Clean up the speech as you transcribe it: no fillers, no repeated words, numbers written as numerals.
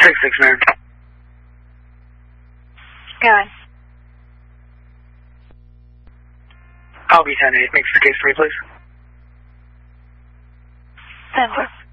669. Going. I'll be 10-8. Makes the case 3, please. 10-4.